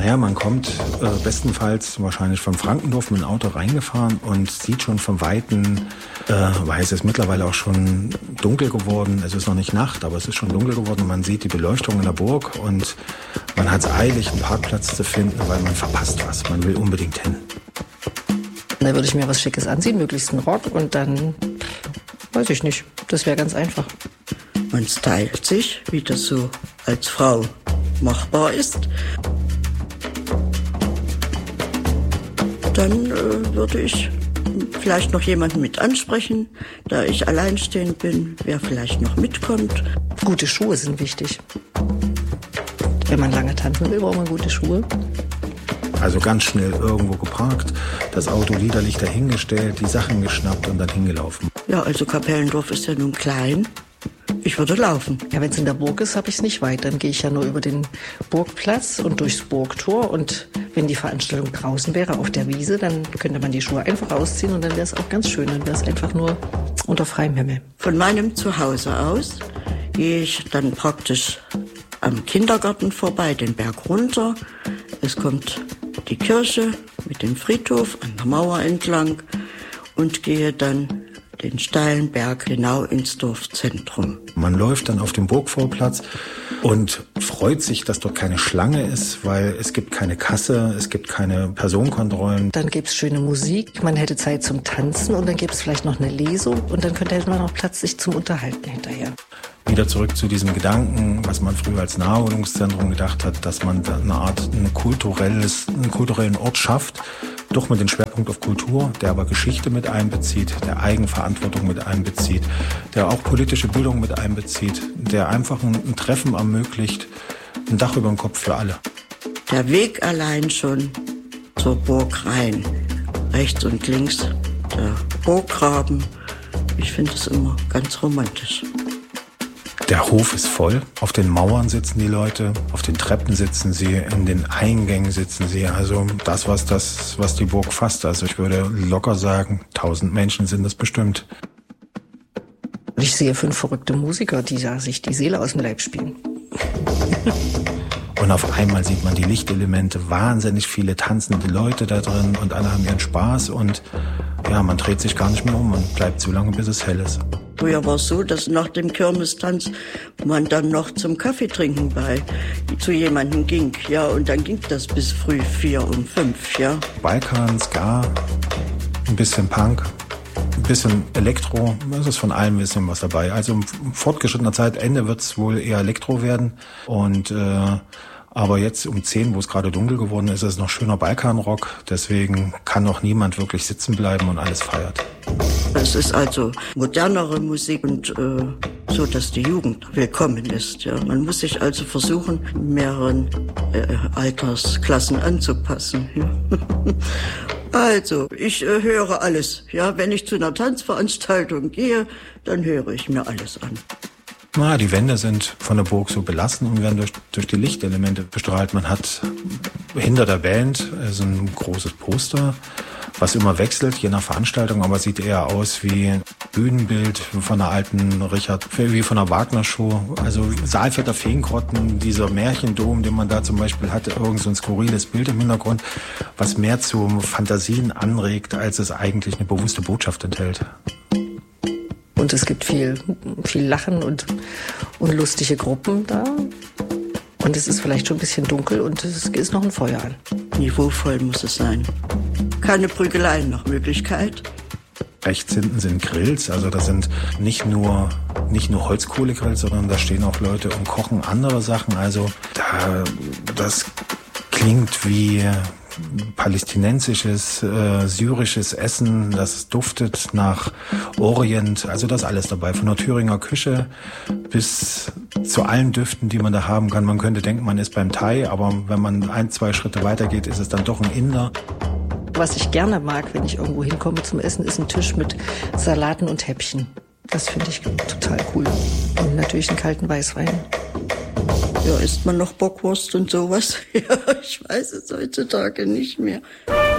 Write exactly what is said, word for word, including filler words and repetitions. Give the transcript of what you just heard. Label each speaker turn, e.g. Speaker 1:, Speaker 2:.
Speaker 1: Naja, man kommt äh, bestenfalls wahrscheinlich von Frankendorf mit dem Auto reingefahren und sieht schon vom Weiten, äh, weil es ist mittlerweile auch schon dunkel geworden. Es ist noch nicht Nacht, aber es ist schon dunkel geworden. Man sieht die Beleuchtung in der Burg und man hat es eilig, einen Parkplatz zu finden, weil man verpasst was. Man will unbedingt hin.
Speaker 2: Da würde ich mir was Schickes anziehen, möglichst einen Rock und dann, weiß ich nicht, das wäre ganz einfach.
Speaker 3: Man stylt sich, wie das so als Frau machbar ist. Dann äh, würde ich vielleicht noch jemanden mit ansprechen, da ich alleinstehend bin, wer vielleicht noch mitkommt.
Speaker 2: Gute Schuhe sind wichtig. Wenn man lange tanzen will, braucht man gute Schuhe.
Speaker 1: Also ganz schnell irgendwo geparkt, das Auto liederlich dahingestellt, die Sachen geschnappt und dann hingelaufen.
Speaker 3: Ja, also Kapellendorf ist ja nun klein. Ich würde laufen.
Speaker 2: Ja, wenn es in der Burg ist, habe ich es nicht weit. Dann gehe ich ja nur über den Burgplatz und durchs Burgtor. Und wenn die Veranstaltung draußen wäre, auf der Wiese, dann könnte man die Schuhe einfach ausziehen und dann wäre es auch ganz schön. Dann wäre es einfach nur unter freiem Himmel.
Speaker 3: Von meinem Zuhause aus gehe ich dann praktisch am Kindergarten vorbei, den Berg runter. Es kommt die Kirche mit dem Friedhof an der Mauer entlang und gehe dann den steilen Berg genau ins Dorfzentrum.
Speaker 1: Man läuft dann auf dem Burgvorplatz und freut sich, dass dort keine Schlange ist, weil es gibt keine Kasse, es gibt keine Personenkontrollen.
Speaker 2: Dann gibt's schöne Musik, man hätte Zeit zum Tanzen und dann gibt's vielleicht noch eine Lesung und dann könnte man noch Platz sich zum Unterhalten hinterher.
Speaker 1: Wieder zurück zu diesem Gedanken, was man früher als Naherholungszentrum gedacht hat, dass man da eine Art eine kulturelles, einen kulturellen Ort schafft, doch mit dem Schwerpunkt auf Kultur, der aber Geschichte mit einbezieht, der Eigenverantwortung mit einbezieht, der auch politische Bildung mit einbezieht, der einfach ein, ein Treffen ermöglicht, ein Dach über dem Kopf für alle.
Speaker 3: Der Weg allein schon zur Burg rein, rechts und links der Burggraben, ich finde es immer ganz romantisch.
Speaker 1: Der Hof ist voll. Auf den Mauern sitzen die Leute, auf den Treppen sitzen sie, in den Eingängen sitzen sie. Also das, was das, was die Burg fasst. Also ich würde locker sagen, tausend Menschen sind das bestimmt.
Speaker 2: Ich sehe fünf verrückte Musiker, die da sich die Seele aus dem Leib spielen.
Speaker 1: Und auf einmal sieht man die Lichtelemente, wahnsinnig viele tanzende Leute da drin und alle haben ihren Spaß und ja, man dreht sich gar nicht mehr um und bleibt so lange, bis es hell ist.
Speaker 3: Früher war es so, dass nach dem Kirmestanz man dann noch zum Kaffeetrinken bei zu jemandem ging, ja, und dann ging das bis früh vier und fünf, ja.
Speaker 1: Balkan, Ska, ein bisschen Punk, ein bisschen Elektro, es ist von allem ein bisschen was dabei. Also im fortgeschrittener Zeitende wird es wohl eher Elektro werden und äh, aber jetzt um zehn, wo es gerade dunkel geworden ist, ist es noch schöner Balkanrock. Deswegen kann noch niemand wirklich sitzen bleiben und alles feiert.
Speaker 3: Es ist also modernere Musik und äh, so, dass die Jugend willkommen ist. Ja. Man muss sich also versuchen, mehreren äh, Altersklassen anzupassen. Ja. Also, ich äh, höre alles. Ja, wenn ich zu einer Tanzveranstaltung gehe, dann höre ich mir alles an.
Speaker 1: Na, die Wände sind von der Burg so belassen und werden durch, durch die Lichtelemente bestrahlt. Man hat hinter der Band so ein großes Poster, was immer wechselt, je nach Veranstaltung, aber sieht eher aus wie ein Bühnenbild von einer alten Richard, wie von einer Wagner-Show. Also Saalfelder Feengrotten, dieser Märchendom, den man da zum Beispiel hatte, irgend so ein skurriles Bild im Hintergrund, was mehr zu Fantasien anregt, als es eigentlich eine bewusste Botschaft enthält.
Speaker 2: Und es gibt viel, viel Lachen und, und lustige Gruppen da. Und es ist vielleicht schon ein bisschen dunkel und es ist noch ein Feuer an.
Speaker 3: Niveauvoll muss es sein. Keine Prügeleien nach Möglichkeit.
Speaker 1: Rechts hinten sind Grills, also das sind nicht nur, nicht nur Holzkohlegrills, sondern da stehen auch Leute und kochen andere Sachen. Also da, das klingt wie palästinensisches, äh, syrisches Essen, das duftet nach Orient, also das alles dabei, von der Thüringer Küche bis zu allen Düften, die man da haben kann. Man könnte denken, man ist beim Thai, aber wenn man ein, zwei Schritte weiter geht, ist es dann doch ein Inder.
Speaker 2: Was ich gerne mag, wenn ich irgendwo hinkomme zum Essen, ist ein Tisch mit Salaten und Häppchen. Das finde ich total cool. Und natürlich einen kalten Weißwein.
Speaker 3: Ja, isst man noch Bockwurst und sowas? Ja, ich weiß es heutzutage nicht mehr.